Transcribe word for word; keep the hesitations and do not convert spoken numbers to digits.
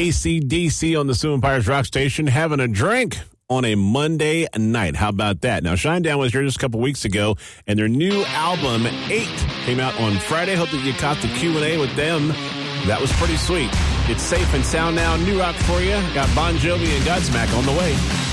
A C D C on the Sioux Empires Rock Station, having a drink on a Monday night. How about that? Now, Shinedown was here just a couple weeks ago, and their new album, eight, came out on Friday. Hope that you caught the Q and A with them. That was pretty sweet. It's safe and sound now. New rock for you. Got Bon Jovi and Godsmack on the way.